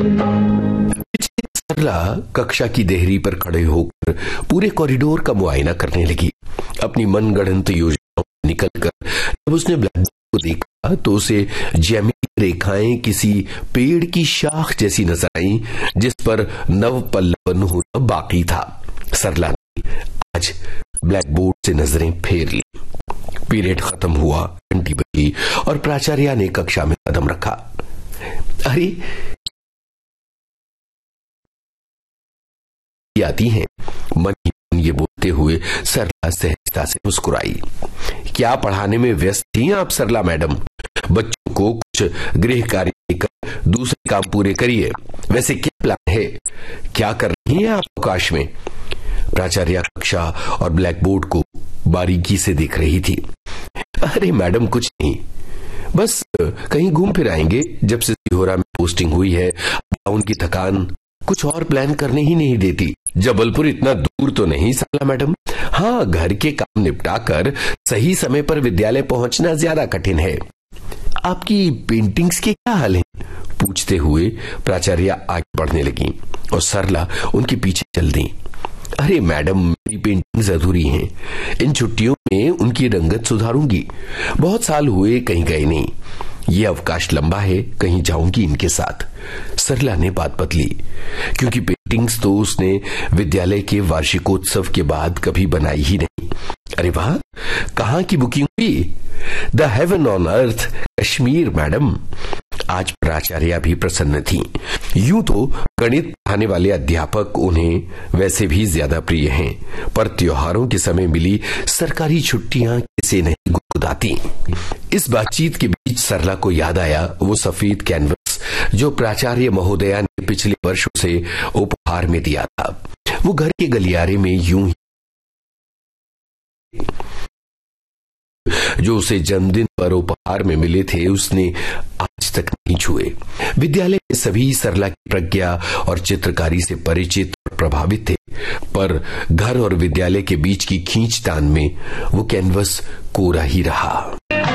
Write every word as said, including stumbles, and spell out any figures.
सरला कक्षा की देहरी पर खड़े होकर पूरे कॉरिडोर का मुआयना करने लगी। अपनी मनगढ़ंत योजनाओं से निकलकर जब उसने ब्लैकबोर्ड को देखा तो उसे ज्यामितीय रेखाएं किसी पेड़ की शाख जैसी नजर आई जिस पर नव पल्लवन होना बाकी था। सरला ने आज ब्लैकबोर्ड से नजरें फेर ली। पीरियड खत्म हुआ, घंटी बजी और प्राचार्य ने कक्षा में कदम रखा। अरे आती हैं, मन ही मन ये बोलते हुए सरला सहजता से मुस्कुराई। क्या पढ़ाने में व्यस्त थी आप सरला मैडम? बच्चों को कुछ गृह कार्य देकर दूसरे काम पूरे करिए। वैसे क्या प्लान है? क्या कर रही हैं आप अवकाश में? प्राचार्य कक्षा और ब्लैकबोर्ड को बारीकी से देख रही थी। अरे मैडम कुछ नहीं, बस कहीं घूम फिर आएंगे। जब से सिहोरा में पोस्टिंग हुई है उनकी थकान कुछ और प्लान करने ही नहीं देती। जबलपुर इतना दूर तो नहीं सरला मैडम। हाँ, घर के काम निपटाकर सही समय पर विद्यालय पहुंचना ज्यादा कठिन है। आपकी पेंटिंग्स के क्या हाल हैं? पूछते हुए प्राचार्य आगे बढ़ने लगी और सरला उनके पीछे चल दी। अरे मैडम, मेरी पेंटिंग्स अधूरी हैं। इन छुट्टियों में उनकी रंगत सुधारूंगी। बहुत साल हुए कहीं गए नहीं। ये अवकाश लंबा है, कहीं जाऊंगी इनके साथ। सरला ने बात बदली, क्योंकि पेंटिंग्स तो उसने विद्यालय के वार्षिकोत्सव के बाद कभी बनाई ही नहीं। अरे वाह, कहाँ की बुकिंग हुई? The heaven on earth, Kashmir madam. आज प्राचार्या भी प्रसन्न थी। यूं तो गणित पढ़ाने वाले अध्यापक उन्हें वैसे भी ज्यादा प्रिय हैं, पर त्योहारों के समय मिली सरकारी छुट्टियां किसे नहीं गुदगुदाती। इस बातचीत के बीच सरला को याद आया वो सफेद कैनवस जो प्राचार्य महोदया ने पिछले वर्ष उसे उपहार में दिया था। वो घर के गलियारे में यूं ही जो उसे जन्मदिन पर उपहार में मिले थे उसने आज तक नहीं छुए। विद्यालय के सभी सरला की प्रज्ञा और चित्रकारी से परिचित और प्रभावित थे, पर घर और विद्यालय के बीच की खींचतान में वो कैनवस कोरा ही रहा।